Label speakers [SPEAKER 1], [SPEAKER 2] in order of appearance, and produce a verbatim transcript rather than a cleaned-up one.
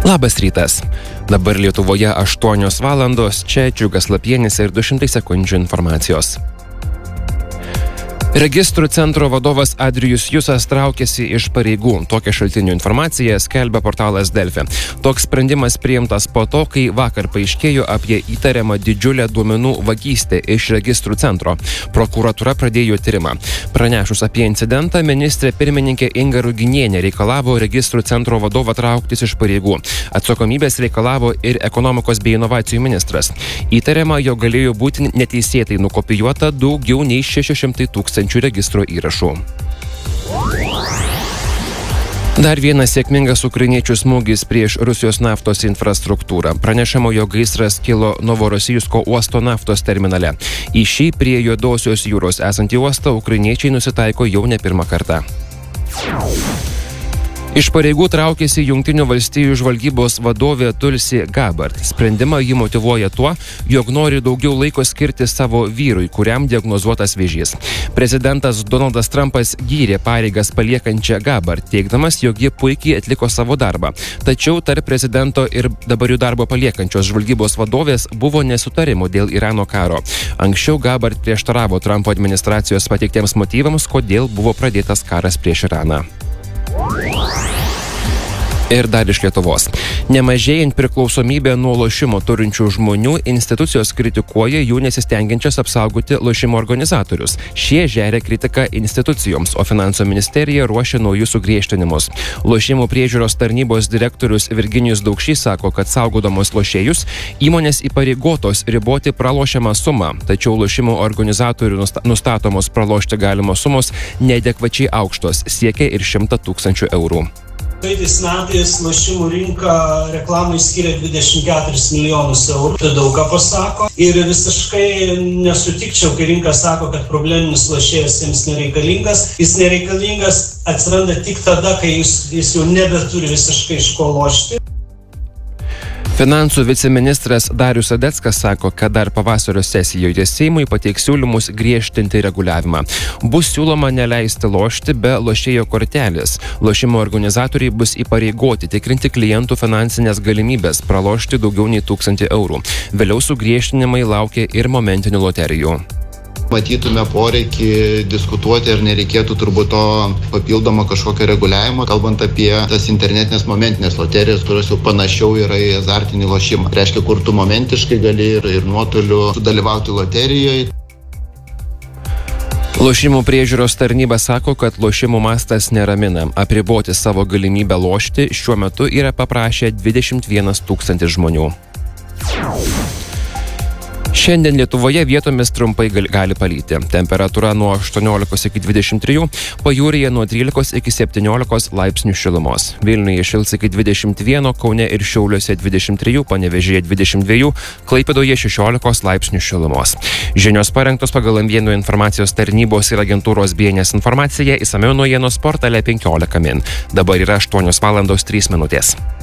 [SPEAKER 1] Labas rytas. Dabar Lietuvoje aštuonios valandos, čia Džiugas Lapienis ir du šimtai sekundžių informacijos. Registrų centro vadovas Adrijus Jusas traukiasi iš pareigų. Tokią šaltinių informaciją skelbia portalas Delfi. Toks sprendimas priimtas po to, kai vakar paaiškėjo apie įtariamą didžiulę duomenų vagystę iš registrų centro. Prokuratūra pradėjo tyrimą. Pranešus apie incidentą, ministrė pirmininkė Inga Ruginienė reikalavo registrų centro vadovą trauktis iš pareigų. Atsakomybės reikalavo ir ekonomikos bei inovacijų ministras. Įtariama, jog galėjo būti neteisėtai nukopijuota daugiau nei šeši šimtai tūkstančių registro įrašų. Dar vienas sėkmingas ukrainiečių smūgis prieš Rusijos naftos infrastruktūrą. Pranešama, jog gaisras kilo Novorosijsko uosto naftos terminale. Į šį prie Juodosios jūros esantį uostą ukrainiečiai nusitaiko jau ne pirmą kartą. Iš pareigų traukėsi Jungtinių valstijų žvalgybos vadovė Tulsi Gabbard. Sprendimą ji motyvuoja tuo, jog nori daugiau laiko skirti savo vyrui, kuriam diagnozuotas vėžys. Prezidentas Donaldas Trumpas gyrė pareigas paliekančią Gabbard, teigdamas, jog ji puikiai atliko savo darbą. Tačiau tarp prezidento ir dabar jų darbo paliekančios žvalgybos vadovės buvo nesutarimų dėl Irano karo. Anksčiau Gabbard prieštaravo Trumpo administracijos pateiktiems motyvams, kodėl buvo pradėtas karas prieš Iraną. Ir dar iš Lietuvos. Nemažėjant priklausomybę nuo lošimo turinčių žmonių, institucijos kritikuoja jų nesistengiančias apsaugoti lošimo organizatorius. Šie žeria kritiką institucijoms, o Finansų ministerija ruošia naujus sugriežtinimus. Lošimų priežiūros tarnybos direktorius Virginijus Daukšys sako, kad saugodamos lošėjus, įmonės įpareigotos riboti pralošiamą sumą, tačiau lošimų organizatorių nustatomos pralošti galimos sumos neadekvačiai aukštos, siekia ir šimtą tūkstančių eurų.
[SPEAKER 2] Praeitais metais lošimų rinka reklamai skiria dvidešimt keturis milijonus eurų. Tai daug ką pasako. Ir visiškai nesutikčiau, kai rinka sako, kad probleminis lošėjas jiems nereikalingas. Jis nereikalingas atsiranda tik tada, kai jis, jis jau nebeturi visiškai iš ko lošti.
[SPEAKER 1] Finansų viceministras Darius Sadeckas sako, kad dar pavasario sesijoje Seimui pateiks siūlymus griežtinti reguliavimą. Bus siūloma neleisti lošti be lošėjo kortelės. Lošimo organizatoriai bus įpareigoti tikrinti klientų finansinės galimybės pralošti daugiau nei tūkstantį eurų. Vėliau sugriežtinimai laukia ir momentinių loterijų.
[SPEAKER 3] Matytume poreikį diskutuoti, ar nereikėtų turbūt to papildomo kažkokio reguliavimo, kalbant apie tas internetinės momentinės loterijas, kurios jau panašiau yra į azartinį lošimą. Reiškia, kur tu momentiškai gali ir, ir nuotoliu sudalyvauti loterijoje.
[SPEAKER 1] Lošimų priežiūros tarnyba sako, kad lošimų mastas neramina. Apriboti savo galimybę lošti šiuo metu yra paprašę dvidešimt vienas tūkstantis žmonių. Šiandien Lietuvoje vietomis trumpai gali palyti. Temperatūra nuo aštuoniolikos iki dvidešimt trijų, pajūryje nuo trylikos iki septyniolikos laipsnių šilumos. Vilniuje šils iki dvidešimt vieno, Kaune ir Šiauliuose dvidešimt trijų, Panevėžyje dvidešimt dviejų, Klaipėdoje šešiolikos laipsnių šilumos. Žinios parengtos pagal Naujienų informacijos tarnybos ir agentūros B N S informaciją, išsamiau naujienos portale penkiolika min. Dabar yra aštuonios valandos trys minutės.